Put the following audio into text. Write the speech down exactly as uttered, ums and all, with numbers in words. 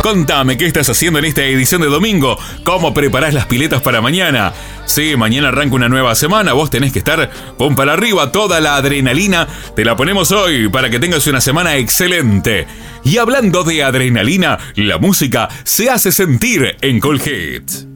Contame qué estás haciendo en esta edición de domingo. ¿Cómo preparás las piletas para mañana? Sí, mañana arranca una nueva semana. Vos tenés que estar pum para arriba. Toda la adrenalina te la ponemos hoy para que tengas una semana excelente. Y hablando de adrenalina, la música se hace sentir en Colgate.